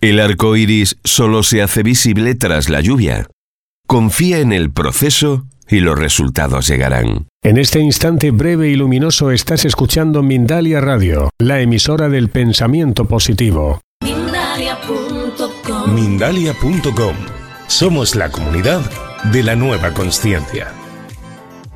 El arco iris solo se hace visible tras la lluvia. Confía en el proceso y los resultados llegarán. En este instante breve y luminoso estás escuchando Mindalia Radio, la emisora del pensamiento positivo. Mindalia.com. Somos la comunidad de la nueva consciencia.